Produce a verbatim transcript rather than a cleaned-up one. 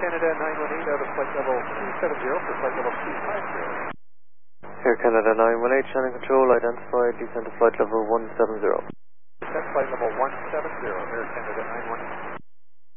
Canada nine one eight out of flight level two seven zero for flight level two five zero. Air Canada nine one eight, Shannon Control, identified, descend to flight level one seven zero. Descent flight level one seven zero, Air Canada nine one eight.